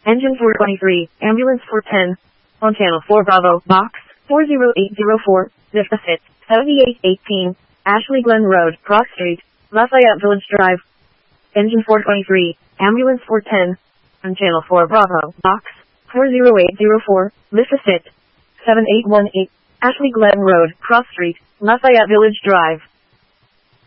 Engine 423, Ambulance 410. On Channel 4 Bravo, Box 40804, Nifafit 7818, Ashley Glen Road, Cross Street, Lafayette Village Drive. Engine 423, Ambulance 410. On Channel 4 Bravo, Box 40804, Nifafit 7818, Ashley Glen Road, Cross Street, Lafayette Village Drive.